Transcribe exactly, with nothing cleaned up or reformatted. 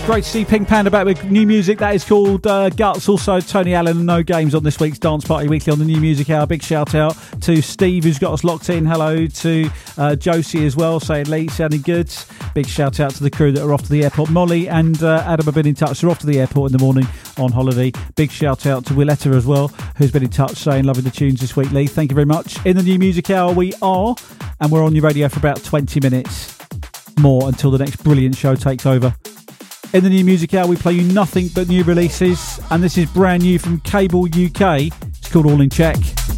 Great to see Pink Panda back with new music. That is called uh, Guts. Also, Tony Allen and No Games on this week's Dance Party Weekly on the New Music Hour. Big shout out to Steve, who's got us locked in. Hello to uh, Josie as well, saying Lee, sounding good. Big shout out to the crew that are off to the airport. Molly and uh, Adam have been in touch. They're off to the airport in the morning on holiday. Big shout out to Willetta as well, who's been in touch saying loving the tunes this week, Lee. Thank you very much. In the New Music Hour we are, and we're on your radio for about twenty minutes more until the next brilliant show takes over. In the New Music Hour, we play you nothing but new releases, and this is brand new from Cable U K. It's called All in Check.